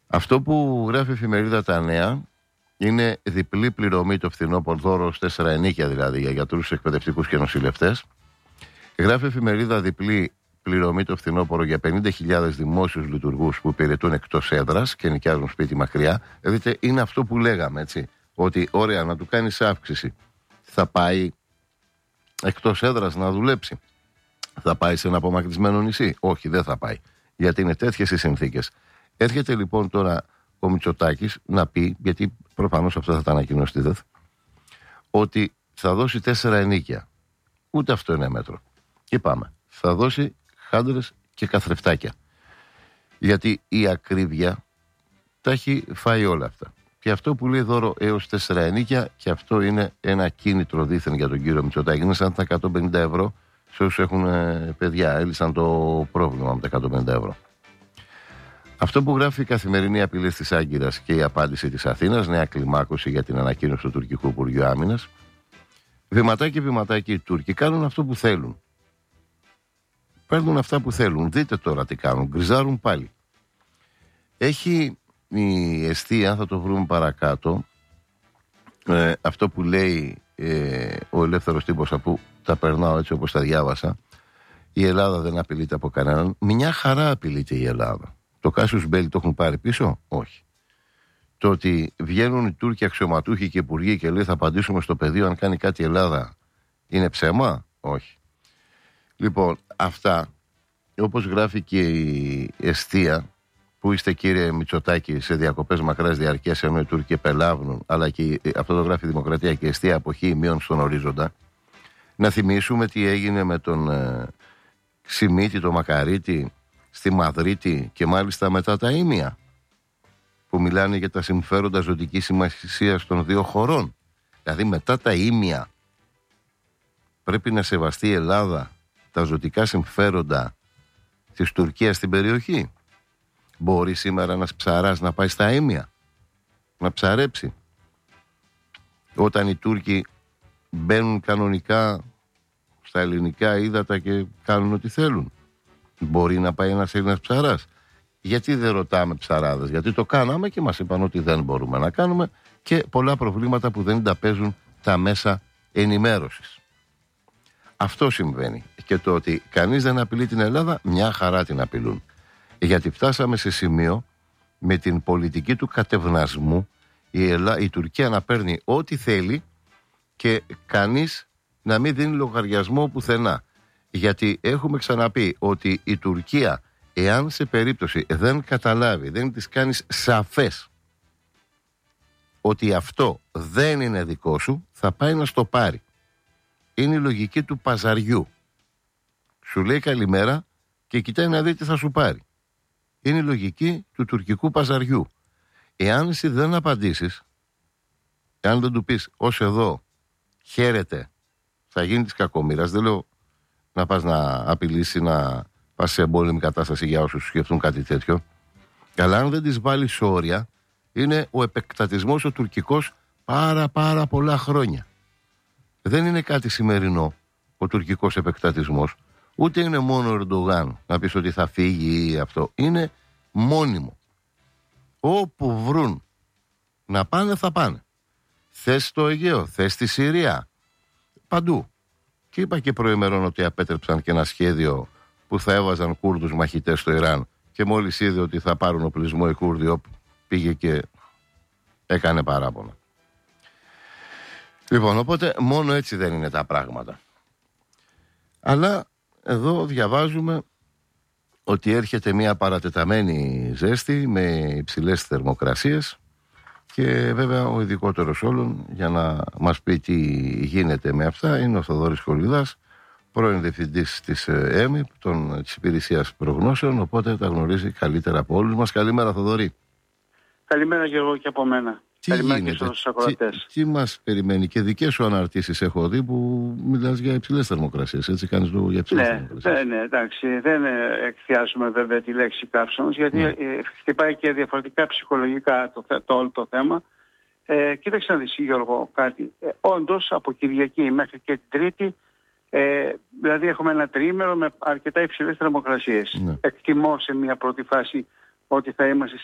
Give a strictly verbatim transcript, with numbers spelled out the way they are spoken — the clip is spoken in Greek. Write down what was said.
Αυτό που γράφει η εφημερίδα Τα Νέα είναι διπλή πληρωμή το φθινόπωρο, δώρο τέσσερα ενίκια δηλαδή για γιατρούς, εκπαιδευτικούς και νοσηλευτές. Γράφει η εφημερίδα διπλή πληρωμή το φθινόπωρο για πενήντα χιλιάδες δημόσιους λειτουργούς που υπηρετούν εκτός έδρας και νοικιάζουν σπίτι μακριά. Δείτε, είναι αυτό που λέγαμε, έτσι. Ότι ωραία, να του κάνεις αύξηση. Θα πάει εκτός έδρας να δουλέψει. Θα πάει σε ένα απομακρυσμένο νησί. Όχι, δεν θα πάει. Γιατί είναι τέτοιες οι συνθήκες. Έρχεται λοιπόν τώρα ο Μητσοτάκης να πει, γιατί προφανώς αυτό θα τα ανακοινώσει τη ΔΕΘ, ότι θα δώσει τέσσερα ενίκια. Ούτε αυτό είναι μέτρο. Και πάμε. Θα δώσει χάντρες και καθρεφτάκια. Γιατί η ακρίβεια τα έχει φάει όλα αυτά. Και αυτό που λέει δώρο έως τέσσερα ενίκια, και αυτό είναι ένα κίνητρο δήθεν για τον κύριο Μητσοτάκη. Είναι σαν τα εκατόν πενήντα ευρώ σε όσους έχουν ε, παιδιά. Έλυσαν το πρόβλημα με τα εκατόν πενήντα ευρώ. Αυτό που γράφει η καθημερινή απειλή της Άγκυρας και η απάντηση της Αθήνας, νέα κλιμάκωση για την ανακοίνωση του τουρκικού Υπουργείου Άμυνας. Βηματάκι βηματάκι οι Τούρκοι κάνουν αυτό που θέλουν. Παίρνουν αυτά που θέλουν. Δείτε τώρα τι κάνουν. Γκριζάρουν πάλι. Έχει η εστία, θα το βρούμε παρακάτω, ε, αυτό που λέει ε, ο ελεύθερος τύπος, αφού τα περνάω έτσι όπως τα διάβασα. Η Ελλάδα δεν απειλείται από κανέναν. Μια χαρά απειλείται η Ελλάδα. Το Κάσιους Μπέλι το έχουν πάρει πίσω? Όχι. Το ότι βγαίνουν οι Τούρκοι αξιωματούχοι και υπουργοί και λέει θα απαντήσουμε στο πεδίο αν κάνει κάτι η Ελλάδα, είναι ψέμα? Όχι. Λοιπόν, αυτά, όπως γράφει και η εστία, που είστε κύριε Μητσοτάκη σε διακοπές μακράς διαρκείας ενώ οι Τούρκοι επελάβνουν, αλλά και αυτό το γράφει η Δημοκρατία, και η εστία αποχή μείων στον ορίζοντα. Να θυμίσουμε τι έγινε με τον ε, Ξημίτη, τον Μακαρίτη στη Μαδρίτη, και μάλιστα μετά τα ήμια, που μιλάνε για τα συμφέροντα ζωτικής σημασίας των δύο χωρών. Δηλαδή μετά τα ήμια πρέπει να σεβαστεί η Ελλάδα τα ζωτικά συμφέροντα της Τουρκίας στην περιοχή. Μπορεί σήμερα ένας ψαράς να πάει στα ήμια, να ψαρέψει, όταν οι Τούρκοι μπαίνουν κανονικά στα ελληνικά ύδατα και κάνουν ό,τι θέλουν? Μπορεί να πάει ένας Έλληνας ψαράς? Γιατί δεν ρωτάμε ψαράδες? Γιατί το κάναμε και μας είπαν ότι δεν μπορούμε να κάνουμε, και πολλά προβλήματα που δεν τα παίζουν τα μέσα ενημέρωσης. Αυτό συμβαίνει. Και το ότι κανείς δεν απειλεί την Ελλάδα, μια χαρά την απειλούν. Γιατί φτάσαμε σε σημείο με την πολιτική του κατευνασμού η, Ελλά... η Τουρκία να παίρνει ό,τι θέλει και κανείς να μην δίνει λογαριασμό πουθενά. Γιατί έχουμε ξαναπεί ότι η Τουρκία, εάν σε περίπτωση δεν καταλάβει, δεν της κάνεις σαφές ότι αυτό δεν είναι δικό σου, θα πάει να στο πάρει. Είναι η λογική του παζαριού. Σου λέει καλημέρα και κοιτάει να δει τι θα σου πάρει. Είναι η λογική του τουρκικού παζαριού. Εάν εσύ δεν απαντήσεις, εάν δεν του πεις ως εδώ, χαίρετε, θα γίνει της κακομοίρας. Δεν λέω να πας να απειλήσει, να πας σε εμπόλεμη κατάσταση για όσους σκεφτούν κάτι τέτοιο. Αλλά αν δεν τις βάλεις όρια, είναι ο επεκτατισμός ο τουρκικός πάρα πάρα πολλά χρόνια. Δεν είναι κάτι σημερινό ο τουρκικός επεκτατισμός. Ούτε είναι μόνο ο Ερντογάν να πεις ότι θα φύγει ή αυτό. Είναι μόνιμο. Όπου βρουν να πάνε θα πάνε. Θες στο Αιγαίο, θες στη Συρία, παντού. Και είπα και προημερών ότι απέτρεψαν και ένα σχέδιο που θα έβαζαν Κούρδους μαχητές στο Ιράν, και μόλις είδε ότι θα πάρουν οπλισμό οι Κούρδοι, πήγε και έκανε παράπονα. Λοιπόν, οπότε μόνο έτσι δεν είναι τα πράγματα. Αλλά εδώ διαβάζουμε ότι έρχεται μια παρατεταμένη ζέστη με υψηλές θερμοκρασίες, και βέβαια ο ειδικότερος όλων για να μας πει τι γίνεται με αυτά είναι ο Θοδωρής Κολιδάς, πρώην διευθυντής της ΕΜΗ, των, της Υπηρεσίας Προγνώσεων, οπότε τα γνωρίζει καλύτερα από όλους μας. Καλημέρα, Θοδωρή. Καλημέρα και εγώ και από μένα. Τι Καλημέρα γίνεται, και στους ακροατές. Τι, τι μας περιμένει? Και δικές σου αναρτήσεις έχω δει που μιλάς για υψηλές θερμοκρασίες, έτσι κάνεις λόγο για υψηλές ναι, θερμοκρασίες. Ναι, ναι, εντάξει, δεν εκθιάζουμε βέβαια τη λέξη καύσωνος, γιατί ναι. ε, χτυπάει και διαφορετικά ψυχολογικά το, το όλο το θέμα. Ε, κοίταξε να δεις, Γιώργο, κάτι. Ε, όντως από Κυριακή μέχρι και την Τρίτη, ε, δηλαδή έχουμε ένα τριήμερο με αρκετά υψηλές θερμοκρασίες. Ναι. Εκτιμώ σε μια πρώτη φάση ότι θα είμαστε